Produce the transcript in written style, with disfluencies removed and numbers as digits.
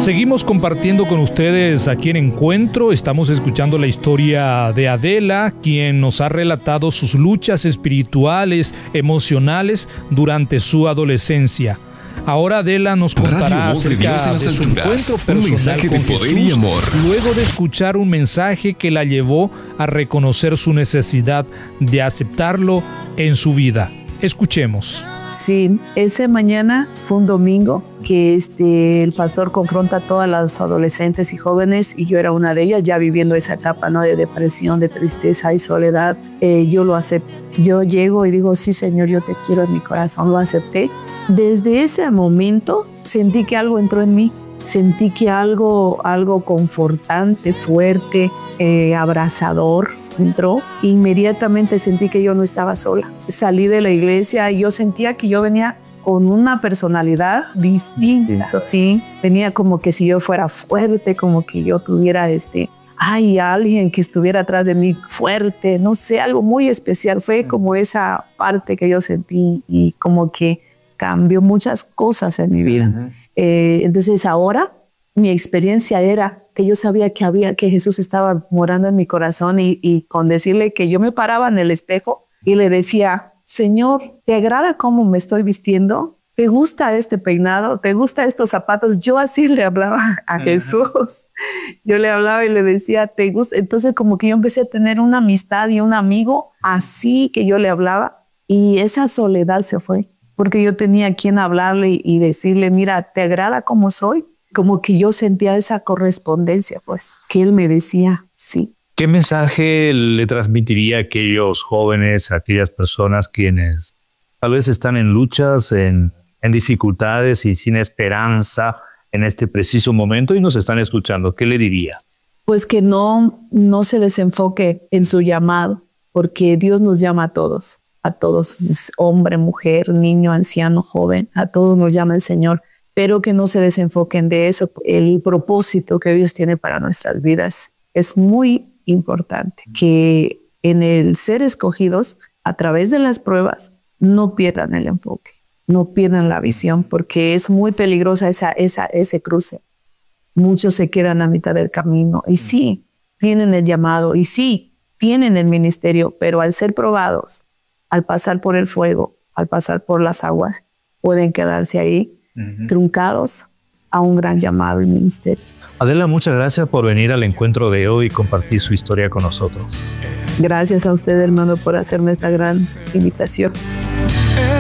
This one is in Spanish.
Seguimos compartiendo con ustedes aquí en Encuentro. Estamos escuchando la historia de Adela, quien nos ha relatado sus luchas espirituales, emocionales durante su adolescencia. Ahora Adela nos contará acerca de su encuentro personal con Jesús, luego de escuchar un mensaje que la llevó a reconocer su necesidad de aceptarlo en su vida. Escuchemos. Sí, esa mañana fue un domingo que el pastor confronta a todas las adolescentes y jóvenes, y yo era una de ellas, ya viviendo esa etapa, ¿no?, de depresión, de tristeza y soledad. Yo lo acepto. Yo llego y digo, sí, Señor, yo te quiero en mi corazón. Lo acepté. Desde ese momento sentí que algo entró en mí. Sentí que algo confortante, fuerte, abrazador entró. Inmediatamente sentí que yo no estaba sola. Salí de la iglesia y yo sentía que yo venía con una personalidad distinta. Sí, venía como que si yo fuera fuerte, como que yo tuviera alguien que estuviera atrás de mí fuerte, no sé, algo muy especial. Fue como esa parte que yo sentí y como que cambió muchas cosas en mi vida. Entonces ahora mi experiencia era que yo sabía que Jesús estaba morando en mi corazón, y con decirle que yo me paraba en el espejo y le decía, Señor, ¿te agrada cómo me estoy vistiendo? ¿Te gusta este peinado? ¿Te gustan estos zapatos? Yo así le hablaba a Jesús. Yo le hablaba y le decía, ¿te gusta? Entonces como que yo empecé a tener una amistad y un amigo así que yo le hablaba, y esa soledad se fue, porque yo tenía a quien hablarle y decirle, mira, ¿te agrada cómo soy? Como que yo sentía esa correspondencia, pues, que él me decía, sí. ¿Qué mensaje le transmitiría a aquellos jóvenes, a aquellas personas quienes tal vez están en luchas, en dificultades y sin esperanza en este preciso momento y nos están escuchando? ¿Qué le diría? Pues que no se desenfoque en su llamado, porque Dios nos llama a todos, hombre, mujer, niño, anciano, joven, a todos nos llama el Señor, pero que no se desenfoquen de eso. El propósito que Dios tiene para nuestras vidas es muy importante, que en el ser escogidos a través de las pruebas no pierdan el enfoque, no pierdan la visión, porque es muy peligrosa ese cruce. Muchos se quedan a mitad del camino y sí, tienen el llamado y sí, tienen el ministerio, pero al ser probados, al pasar por el fuego, al pasar por las aguas, pueden quedarse ahí truncados a un gran llamado y ministerio. Adela, muchas gracias por venir al encuentro de hoy y compartir su historia con nosotros. Gracias a usted, hermano, por hacerme esta gran invitación.